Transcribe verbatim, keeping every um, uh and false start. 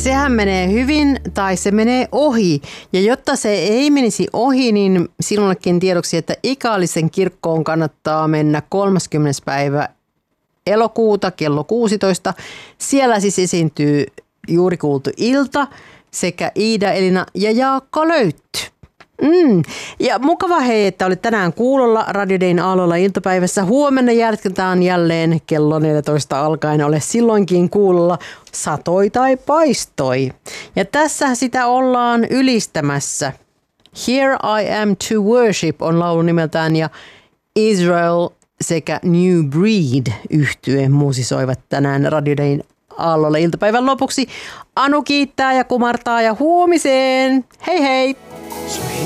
sehän menee hyvin tai se menee ohi. Ja jotta se ei menisi ohi, niin sinullekin tiedoksi, että Ikaalisen kirkkoon kannattaa mennä kolmaskymmenes päivä elokuuta kello kuusitoista. Siellä siis esiintyy juuri kuultu Ilta sekä Iida, Elina ja Jaakko Löytty. Mm. Ja mukava hei, että olit tänään kuulolla Radio Dayn aalloilla iltapäivässä. Huomenna jatketaan jälleen kello neljätoista alkaen. Ole silloinkin kuulolla, satoi tai paistoi. Ja tässä sitä ollaan ylistämässä. Here I am to worship on laulu nimeltään ja Israel sekä New Breed -yhtye musisoivat tänään Radio Dayn aalloilla iltapäivän lopuksi. Anu kiittää ja kumartaa ja huomiseen. Hei hei!